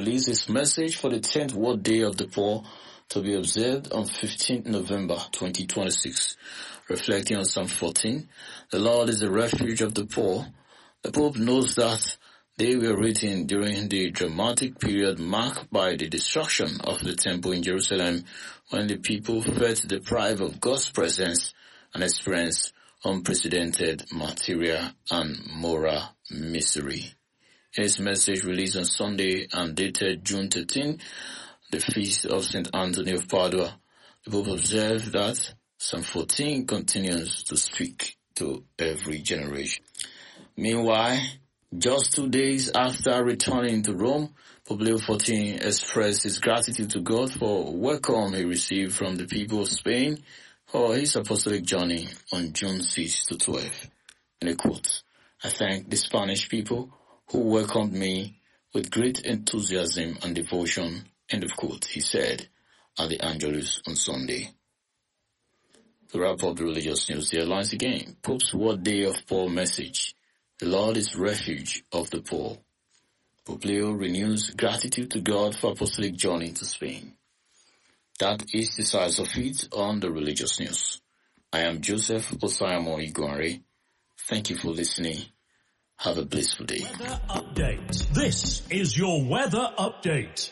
released his message for the 10th World Day of the Poor to be observed on 15th November 2026. Reflecting on Psalm 14, the Lord is the refuge of the poor. The Pope knows that they were written during the dramatic period marked by the destruction of the temple in Jerusalem, when the people felt deprived of God's presence and experienced unprecedented material and moral misery. In his message released on Sunday and dated June 13, the feast of St. Anthony of Padua, the Pope observed that Psalm 14 continues to speak to every generation. Meanwhile, just 2 days after returning to Rome, Pope Leo XIV expressed his gratitude to God for welcome he received from the people of Spain for his apostolic journey on June 6 to 12. In a quote, "I thank the Spanish people who welcomed me with great enthusiasm and devotion," end of quote, he said at the Angelus on Sunday. To wrap up the religious news, the headlines again. Pope's World Day of Poor message. The Lord is refuge of the poor. Pope Leo renews gratitude to God for apostolic journey to Spain. That is the size of it on the religious news. I am Joseph Osayamo Iguare. Thank you for listening. Have a blissful day. Weather update. This is your weather update.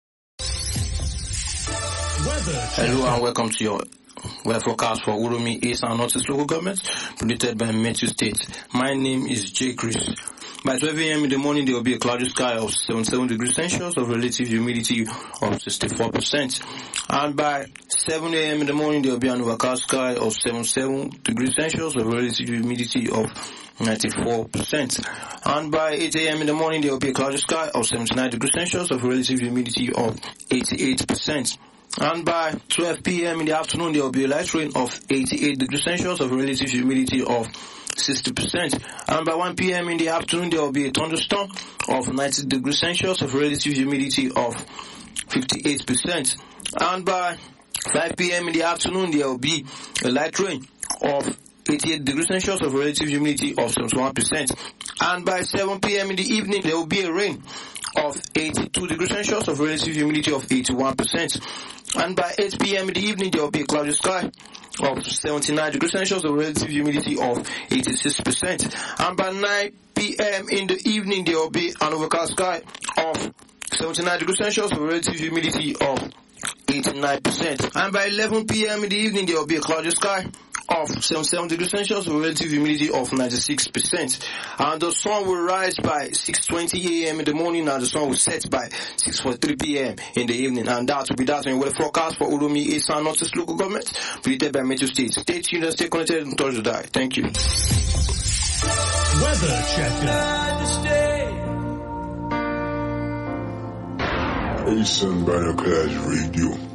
Weather. Hello and welcome to your weather forecast for Uromi East and Northeast local governments, predicted by Metro State. My name is J. Chris. By 12 a.m. in the morning, there will be a cloudy sky of 77 degrees Celsius of relative humidity of 64%. And by 7 a.m. in the morning, there will be an overcast sky of 77 degrees Celsius of relative humidity of 94%. And by 8 a.m. in the morning, there will be a cloudy sky of 79 degrees Celsius of relative humidity of 88%. And by 12 p.m. in the afternoon, there will be a light rain of 88 degrees Celsius of relative humidity of 60%. And by 1 p.m. in the afternoon, there will be a thunderstorm of 90 degrees Celsius of relative humidity of 58%. And by 5 p.m. in the afternoon, there will be a light rain of 88 degrees Celsius of relative humidity of 71%. And by 7 p.m. in the evening, there will be a rain of 82 degrees Celsius of relative humidity of 81%. And by 8 p.m. in the evening, there will be a cloudy sky of 79 degrees Celsius of relative humidity of 86%. And by 9 p.m. in the evening, there will be an overcast sky of 79 degrees Celsius of relative humidity of 89%. And by 11 p.m. in the evening, there will be a cloudy sky of 77 degrees Celsius with relative humidity of 96%. And the sun will rise by 6:20 a.m. in the morning, and the sun will set by 6:43 p.m. in the evening. And that will be that in weather forecast for Uromi East and Northeast local government, predicted by Metro State. Stay tuned and stay connected and touch the dial. Thank you. Weather checker. Asian Binoculars Radio.